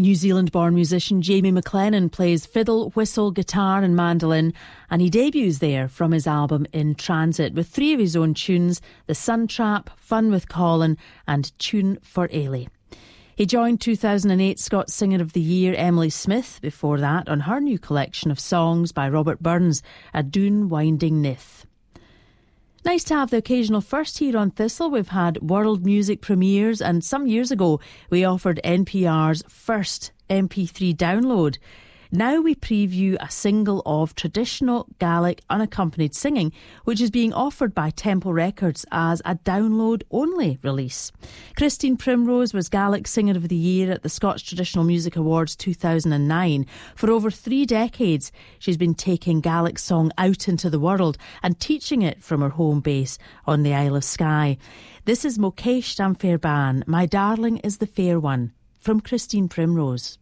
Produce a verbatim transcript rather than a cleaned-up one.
New Zealand-born musician Jamie McLennan plays fiddle, whistle, guitar and mandolin, and he debuts there from his album In Transit with three of his own tunes, The Sun Trap, Fun with Colin and Tune for Ailey. He joined two thousand eight Scots Singer of the Year Emily Smith before that on her new collection of songs by Robert Burns, A Dune Winding Nith. Nice to have the occasional first here on Thistle. We've had world music premieres, and some years ago we offered N P R's first M P three download. Now we preview a single of traditional Gaelic unaccompanied singing, which is being offered by Temple Records as a download-only release. Christine Primrose was Gaelic Singer of the Year at the Scots Traditional Music Awards two thousand nine. For over three decades, she's been taking Gaelic song out into the world and teaching it from her home base on the Isle of Skye. This is Mokesh Dan Fairban, My Darling is the Fair One, from Christine Primrose.